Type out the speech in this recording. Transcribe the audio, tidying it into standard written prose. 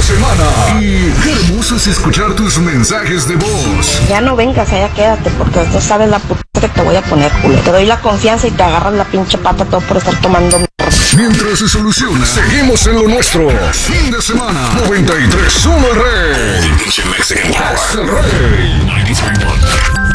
semana. Y qué hermoso es escuchar tus mensajes de voz. Ya no vengas, allá quédate, porque no sabes la puta que te voy a poner, culo. Te doy la confianza y te agarras la pinche pata todo por estar tomando mierda. Mientras se soluciona, seguimos en lo nuestro. Fin de semana, 93.1 El Rey. Es el Rey.